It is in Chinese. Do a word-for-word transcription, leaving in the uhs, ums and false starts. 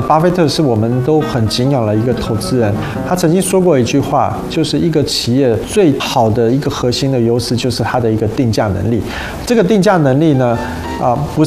巴菲特是我们都很敬仰的一个投资人，他曾经说过一句话，就是一个企业最好的一个核心的优势就是它的一个定价能力。这个定价能力呢，啊、呃，不